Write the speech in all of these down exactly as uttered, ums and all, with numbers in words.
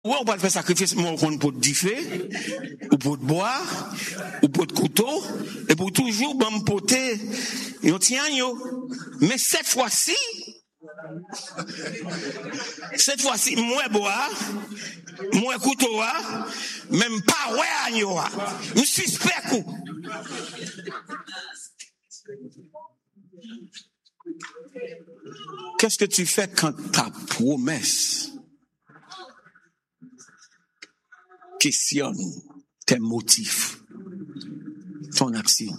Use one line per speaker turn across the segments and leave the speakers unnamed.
Ouais, on va faire sacrifice, mais on compte pour te differ, ou pour te boire, ou pour te couteau, et pour toujours, bon, me poter, et on tient, yo. Mais cette fois-ci, cette fois-ci, moi boire, moi couteau, même pas ouais, agneau, je suis suspect coup. Qu'est-ce que tu fais quand ta promesse questionne tes motifs, ton action?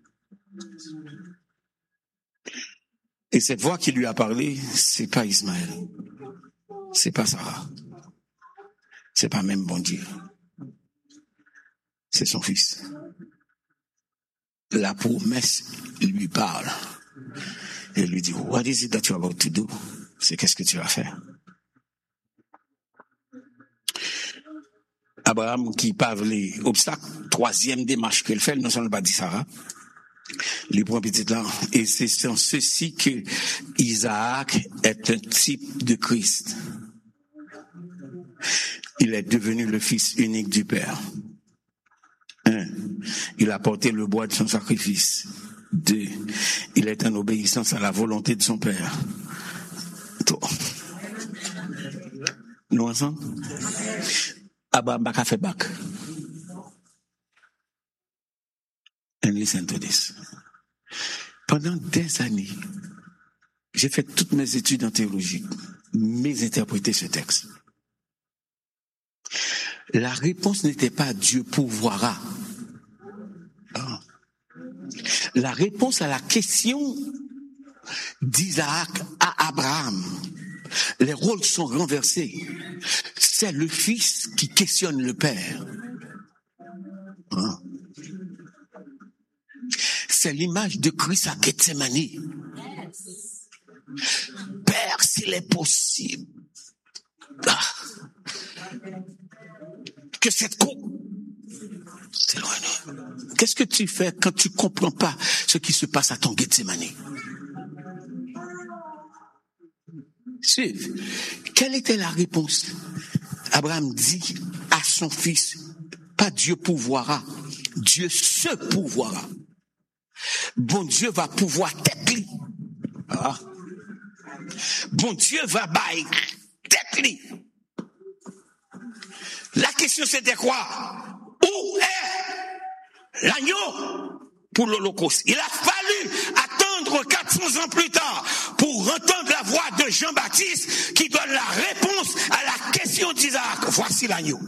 Et cette voix qui lui a parlé, c'est pas Ismaël, c'est pas Sarah, c'est pas même bon Dieu, c'est son fils. La promesse lui parle et lui dit, what is it that you're about to do? C'est qu'est-ce que tu vas faire? Abraham qui parle les obstacles, troisième démarche qu'il fait, non seulement pas dit Sarah, il prend petit là, et c'est en ceci que Isaac est un type de Christ. Il est devenu le fils unique du Père. Un, il a porté le bois de son sacrifice. Deux, il est en obéissance à la volonté de son Père. Trois. Nous ensemble? Abraham baka fait back. And listen to this. Pendant des années, j'ai fait toutes mes études en théologie, mais interprété ce texte. La réponse n'était pas Dieu pourvoira. Ah. La réponse à la question d'Isaac à Abraham, les rôles sont renversés. C'est le fils qui questionne le père. Ah. C'est l'image de Christ à Gethsemane. Père, s'il est possible, ah, que cette coupe s'éloigne. Qu'est-ce que tu fais quand tu comprends pas ce qui se passe à ton Gethsemane? Suivez. Quelle était la réponse? Abraham dit à son fils, pas Dieu pourvoira, Dieu se pourvoira. Bon Dieu va pouvoir t'aider. Ah. Bon Dieu va bailler t'aider. La question c'était quoi? Où est l'agneau pour l'Holocauste? Il a fallu attendre quatre cents ans plus tard pour entendre la voix de Jean-Baptiste qui donne la réponse à la question d'Isaac. Voici l'agneau.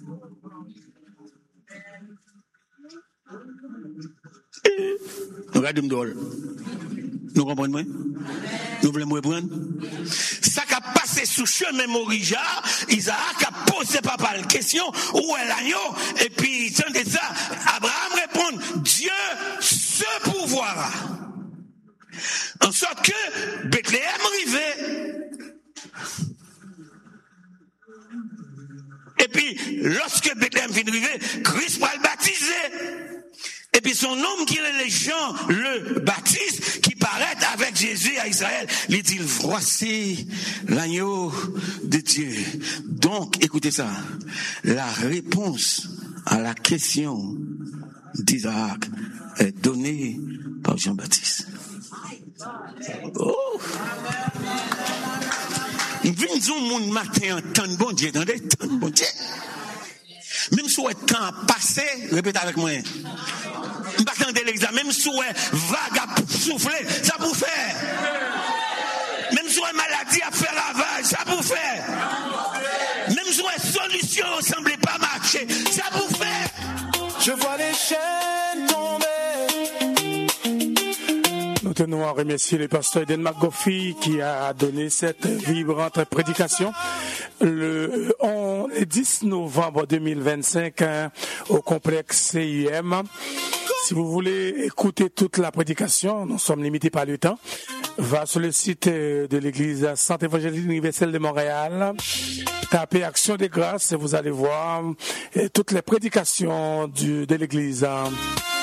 Regardez-moi. Nous comprenons? Nous voulons me prendre? Ça qui a passé sous chemin Morija, Isaac a posé papa la question, où est l'agneau? Et puis, tandis ça, Abraham répond, Dieu se pourvoira. En sorte que Bethléem arrivait. Et puis, lorsque Bethléem vient arriver, Christ va le baptiser. Et puis son homme qui est les gens le baptise, qui paraît avec Jésus à Israël, il dit, voici l'agneau de Dieu. Donc, écoutez ça, la réponse à la question d'Isaac est donnée par Jean-Baptiste. Oh! Vinzon moun matin, tant bon Dieu, attendez, tant bon Dieu. Même si le temps passé, répétez avec moi. M'attendez l'examen, même si vague a soufflé, ça pour faire. Même si maladie a fait ravage, ça pour faire. Même si solution ne semblait pas marcher, ça pour faire.
Je vois les chaînes tomber. Nous tenons à remercier le pasteur Eden McGoffey qui a donné cette vibrante prédication le, on, le dix novembre deux mille vingt-cinq hein, au complexe C I M. Si vous voulez écouter toute la prédication, nous sommes limités par le temps, va sur le site de l'église Centre évangélique universel de Montréal, tapez Action de grâce et vous allez voir toutes les prédications du, de l'église.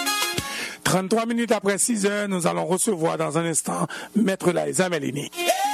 trente-trois minutes après six heures, nous allons recevoir dans un instant Maître Laïsa Melini.